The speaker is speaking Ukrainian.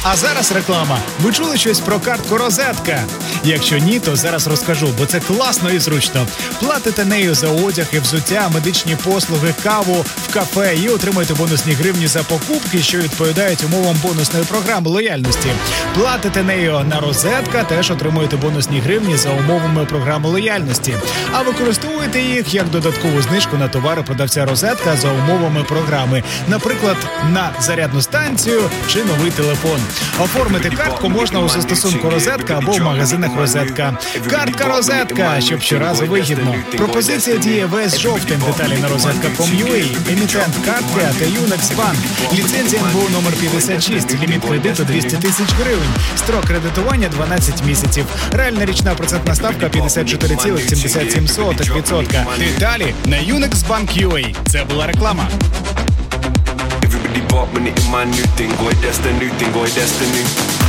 А зараз реклама. Ви чули щось про картку «Розетка»? Якщо ні, то зараз розкажу, бо це класно і зручно. Платите нею за одяг і взуття, медичні послуги, каву в кафе і отримуєте бонусні гривні за покупки, що відповідають умовам бонусної програми лояльності. Платите нею на «Розетка», теж отримуєте бонусні гривні за умовами програми лояльності. А використовуєте їх як додаткову знижку на товари продавця «Розетка» за умовами програми. Наприклад, на зарядну станцію чи новий телефон. Оформити картку можна у застосунку «Розетка» або в магазинах «Розетка». Картка «Розетка», щоб щоразу вигідно. Пропозиція діє весь жовтень. Деталі на rozetka.com.ua. Емітент картки АТ «Юнекс-Банк». Ліцензія НБУ номер 56. Ліміт кредиту 200 тисяч гривень. Строк кредитування 12 місяців. Реальна річна процентна ставка 54,77%. Деталі на Юнекс-Банк.ua. Це була реклама. Everybody bought when it in my new thing, boy, that's the new thing, boy, that's the new.